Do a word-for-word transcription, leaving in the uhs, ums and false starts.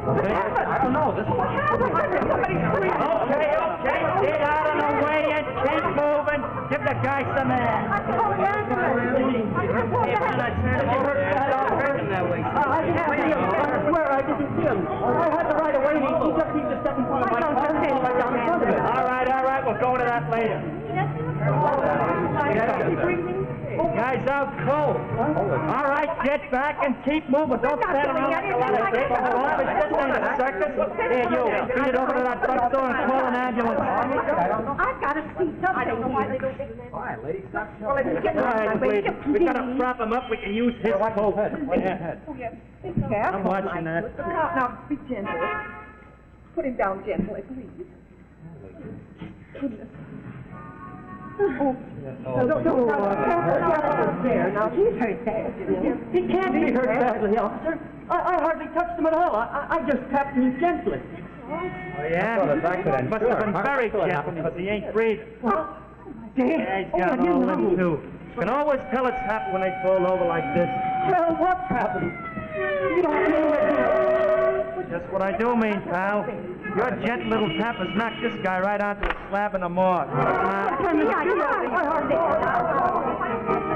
I don't know. This is what Somebody's screaming. Okay, okay, get out of the way and keep moving. Give the guy some air. I called the ambulance. I just want to have I swear I didn't see him. I had the right of way. He just needs to step in front of my car. All right, all right, we'll go to that later. Guys out cold. All right, get back and keep moving. Don't stand around like a lot of dicks. This ain't a circus. Here, you, beat it over to that drugstore and call an ambulance. I've got to see something. I don't know why they don't get it. All right, lady, stop Well, showing. it's getting All right, on my way. please. We gotta prop him up. We can use his boat. Yeah. Oh, yes. Be careful. I'm watching that. Now, now, be gentle. Put him down gently, please. Goodness. Oh, don't, don't, don't there. Now, he's hurt bad. He can't be hurt badly, officer. I, I hardly touched him at all. I, I just tapped him gently. Oh, yeah? Must have been very gentle because he ain't breathing. Dear. Yeah, he's got all them too. You can always tell it's happened when they fall over like this. Well, what's happened? You don't mean that. Just what I do mean, pal. Your gentle little tap has knocked this guy right onto a slab in the morgue. Uh, Yeah, yeah, I hardly.